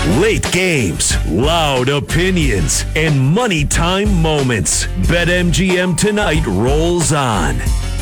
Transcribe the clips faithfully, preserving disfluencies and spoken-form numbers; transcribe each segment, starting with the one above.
Late games, loud opinions, and money time moments. BetMGM Tonight rolls on.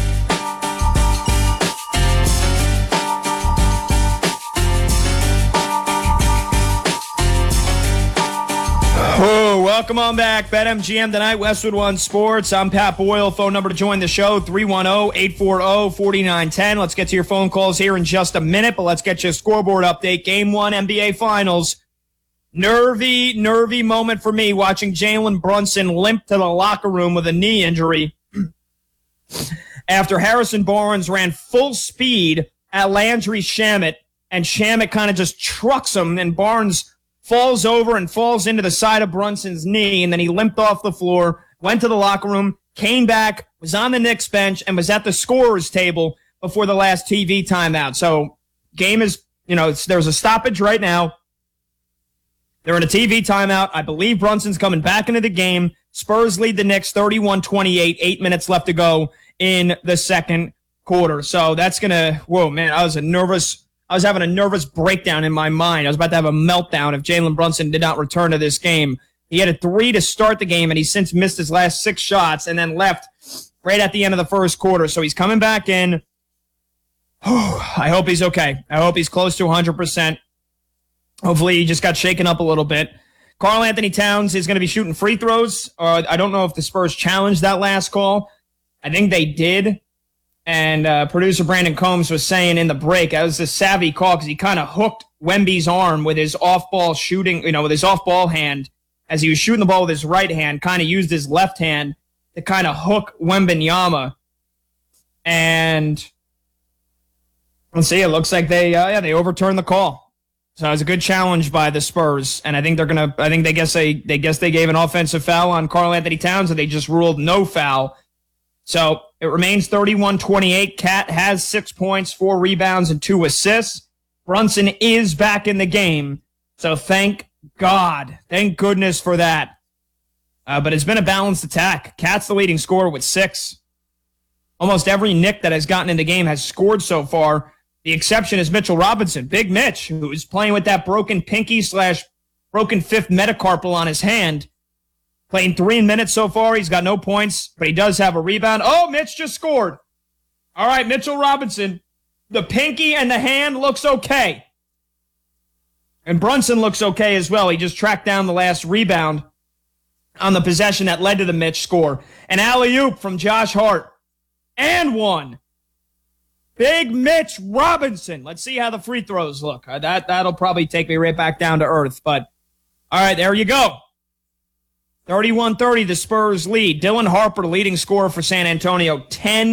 Oh, welcome on back. BetMGM Tonight, Westwood One Sports. I'm Pat Boyle. Phone number to join the show, three one zero, eight four zero, four nine one zero. Let's get to your phone calls here in just a minute, but let's get you a scoreboard update. Game one, N B A Finals. Nervy, nervy moment for me watching Jalen Brunson limp to the locker room with a knee injury after Harrison Barnes ran full speed at Landry Shamet, and Shamet kind of just trucks him, and Barnes falls over and falls into the side of Brunson's knee, and then he limped off the floor, went to the locker room, came back, was on the Knicks bench, and was at the scorer's table before the last T V timeout. So game is, you know, it's, there's a stoppage right now. They're in a T V timeout. I believe Brunson's coming back into the game. Spurs lead the Knicks thirty-one twenty-eight, eight minutes left to go in the second quarter. So that's going to, whoa, man, I was a nervous I was having a nervous breakdown in my mind. I was about to have a meltdown if Jalen Brunson did not return to this game. He had a three to start the game, and he's since missed his last six shots and then left right at the end of the first quarter. So he's coming back in. I hope he's okay. I hope he's close to one hundred percent. Hopefully he just got shaken up a little bit. Karl Anthony Towns is going to be shooting free throws. Uh, I don't know if the Spurs challenged that last call. I think they did. And uh, producer Brandon Combs was saying in the break, that was a savvy call because he kind of hooked Wemby's arm with his off-ball shooting, you know, with his off-ball hand as he was shooting the ball with his right hand, kind of used his left hand to kind of hook Wembanyama. And let's see, it looks like they, uh, yeah, they overturned the call. So it was a good challenge by the Spurs, and I think they're gonna. I think they guess they they guess they gave an offensive foul on Karl Anthony Towns, and they just ruled no foul. So it remains thirty-one twenty-eight. Cat has six points, four rebounds, and two assists. Brunson is back in the game, so thank God, thank goodness for that. Uh, but it's been a balanced attack. Cat's the leading scorer with six. Almost every Knick that has gotten in the game has scored so far. The exception is Mitchell Robinson, Big Mitch, who is playing with that broken pinky slash broken fifth metacarpal on his hand. Playing three minutes so far. He's got no points, but he does have a rebound. Oh, Mitch just scored. All right, Mitchell Robinson. The pinky and the hand looks okay. And Brunson looks okay as well. He just tracked down the last rebound on the possession that led to the Mitch score. An alley-oop from Josh Hart. And one. Big Mitch Robinson. Let's see how the free throws look. Uh, that, that'll probably take me right back down to earth. But, all right, there you go. thirty-one thirty, the Spurs lead. Dylan Harper, leading scorer for San Antonio, ten